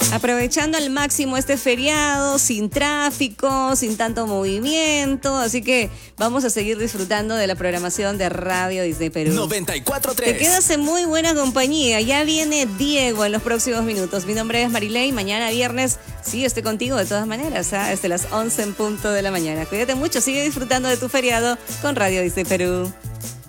Aprovechando al máximo este feriado, sin tráfico, sin tanto movimiento, así que vamos a seguir disfrutando de la programación de Radio Disney Perú. 94.3. Te quedas en muy buena compañía. Ya viene Diego en los próximos minutos. Mi nombre es Marilei. Mañana viernes sí estoy contigo de todas maneras, desde las 11 en punto de la mañana. Cuídate mucho, sigue disfrutando de tu feriado con Radio Disney Perú.